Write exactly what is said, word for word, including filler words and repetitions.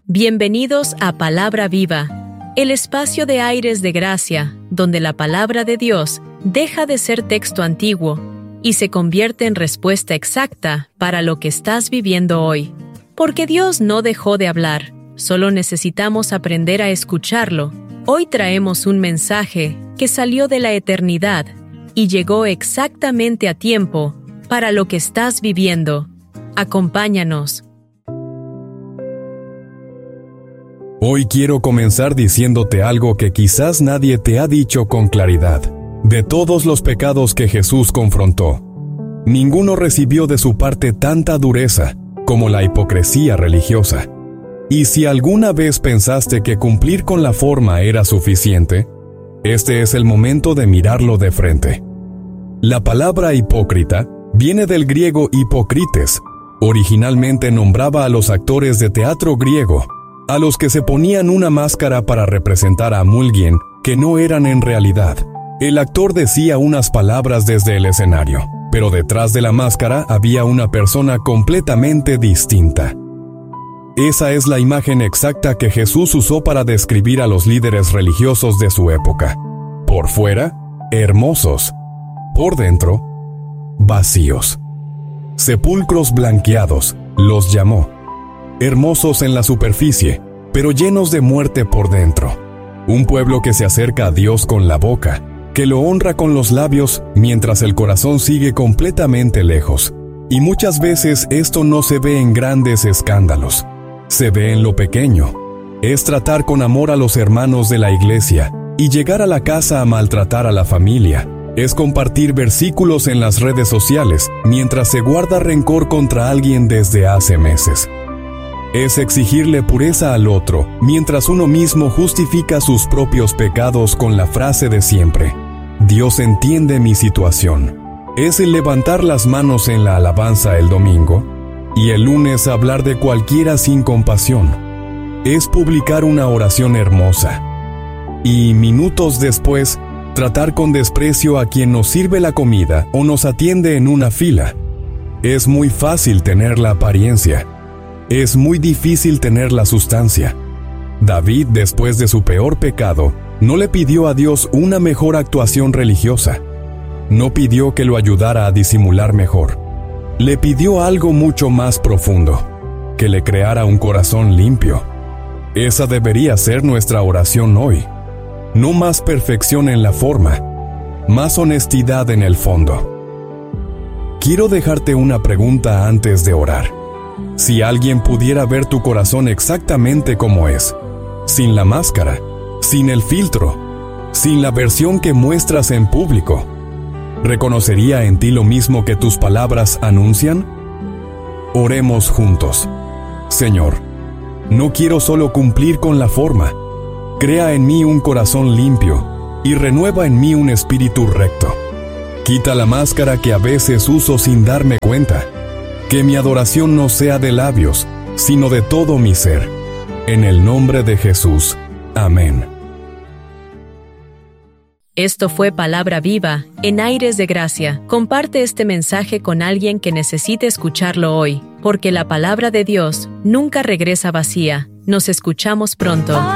Bienvenidos a Palabra Viva, el espacio de aires de gracia, donde la palabra de Dios deja de ser texto antiguo y se convierte en respuesta exacta para lo que estás viviendo hoy. Porque Dios no dejó de hablar, solo necesitamos aprender a escucharlo. Hoy traemos un mensaje que salió de la eternidad y llegó exactamente a tiempo para lo que estás viviendo. Acompáñanos. Hoy quiero comenzar diciéndote algo que quizás nadie te ha dicho con claridad. De todos los pecados que Jesús confrontó, ninguno recibió de su parte tanta dureza como la hipocresía religiosa. Y si alguna vez pensaste que cumplir con la forma era suficiente, este es el momento de mirarlo de frente. La palabra hipócrita viene del griego hipócrites. Originalmente nombraba a los actores de teatro griego, a los que se ponían una máscara para representar a alguien que no eran en realidad. El actor decía unas palabras desde el escenario, pero detrás de la máscara había una persona completamente distinta. Esa es la imagen exacta que Jesús usó para describir a los líderes religiosos de su época. Por fuera, hermosos. Por dentro, vacíos. Sepulcros blanqueados, los llamó. Hermosos en la superficie, pero llenos de muerte por dentro. Un pueblo que se acerca a Dios con la boca, que lo honra con los labios, mientras el corazón sigue completamente lejos. Y muchas veces esto no se ve en grandes escándalos. Se ve en lo pequeño. Es tratar con amor a los hermanos de la iglesia y llegar a la casa a maltratar a la familia. Es compartir versículos en las redes sociales mientras se guarda rencor contra alguien desde hace meses. Es exigirle pureza al otro, mientras uno mismo justifica sus propios pecados con la frase de siempre: Dios entiende mi situación. Es el levantar las manos en la alabanza el domingo y el lunes hablar de cualquiera sin compasión. Es publicar una oración hermosa y, minutos después, tratar con desprecio a quien nos sirve la comida o nos atiende en una fila. Es muy fácil tener la apariencia. Es muy difícil tener la sustancia. David, después de su peor pecado, no le pidió a Dios una mejor actuación religiosa. No pidió que lo ayudara a disimular mejor. Le pidió algo mucho más profundo: que le creara un corazón limpio. Esa debería ser nuestra oración hoy. No más perfección en la forma, más honestidad en el fondo. Quiero dejarte una pregunta antes de orar. Si alguien pudiera ver tu corazón exactamente como es, sin la máscara, sin el filtro, sin la versión que muestras en público, ¿reconocería en ti lo mismo que tus palabras anuncian? Oremos juntos. Señor, no quiero solo cumplir con la forma. Crea en mí un corazón limpio y renueva en mí un espíritu recto. Quita la máscara que a veces uso sin darme cuenta. Que mi adoración no sea de labios, sino de todo mi ser. En el nombre de Jesús. Amén. Esto fue Palabra Viva, en aires de gracia. Comparte este mensaje con alguien que necesite escucharlo hoy, porque la palabra de Dios nunca regresa vacía. Nos escuchamos pronto.